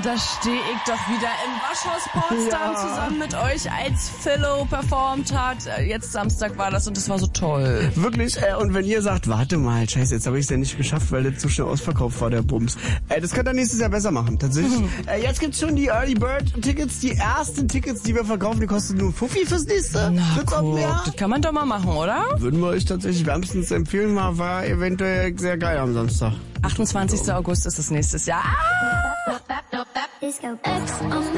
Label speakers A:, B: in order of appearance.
A: da stehe ich doch wieder im Waschhaus Potsdam zusammen mit euch, als Philo performt hat. Jetzt Samstag war das und das war so toll.
B: Wirklich, und wenn ihr sagt, warte mal, scheiße, jetzt habe ich es ja nicht geschafft, weil das so schnell ausverkauft war, der Bums. Das könnt ihr nächstes Jahr besser machen, tatsächlich. Jetzt gibt's schon die Early Bird Tickets, die ersten Tickets, die wir verkaufen, die kosten nur Fuffi fürs nächste.
A: Na guck, das kann man doch mal machen, oder?
B: Würden wir euch tatsächlich wärmstens empfehlen, war eventuell sehr geil am Samstag.
A: 28. August ist es nächstes Jahr.